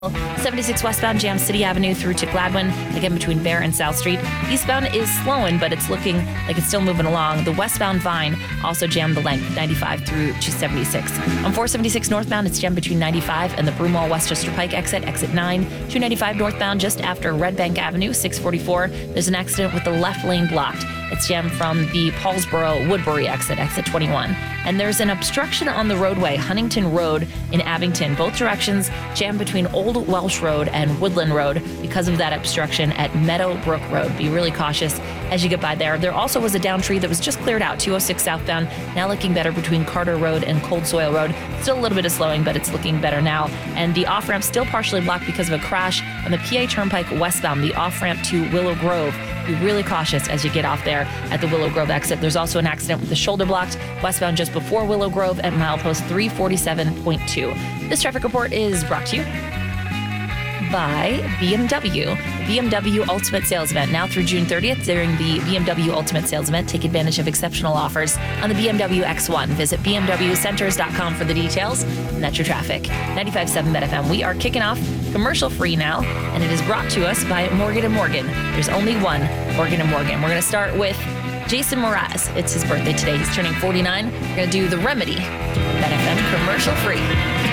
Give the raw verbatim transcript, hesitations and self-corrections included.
seventy-six westbound jams City Avenue through to Gladwin, again between Bear and South Street. Eastbound is slowing, but it's looking like it's still moving along. The westbound Vine also jammed the length, ninety-five through to seventy-six. On four seventy-six northbound, it's jammed between ninety-five and the Broomall Westchester Pike exit, exit nine. two ninety-five northbound just after Red Bank Avenue, six forty-four. There's an accident with the left lane blocked. It's jammed from the Paulsboro Woodbury exit, exit twenty-one. And there's an obstruction on the roadway, Huntington Road in Abington. Both directions jammed between Old Welsh Road and Woodland Road because of that obstruction at Meadowbrook Road. Be really cautious as you get by there. There also was a down tree that was just cleared out, two oh six southbound, now looking better between Carter Road and Cold Soil Road. Still a little bit of slowing, but it's looking better now. And the off-ramp still partially blocked because of a crash on the P A Turnpike westbound, the off-ramp to Willow Grove. Be really cautious as you get off there at the Willow Grove exit. There's also an accident with the shoulder blocked westbound just before Willow Grove at milepost three forty-seven point two. This traffic report is brought to you by B M W. The B M W Ultimate Sales Event now through June thirtieth. During the B M W Ultimate Sales Event, take advantage of exceptional offers on the B M W X one. Visit b m w centers dot com for the details. And that's your traffic. ninety-five point seven Bet F M. We are kicking off commercial free now, and it is brought to us by Morgan and Morgan. There's only one Morgan and Morgan. We're going to start with Jason Mraz. It's his birthday today. He's turning forty-nine. We're going to do The Remedy. Bet F M commercial free.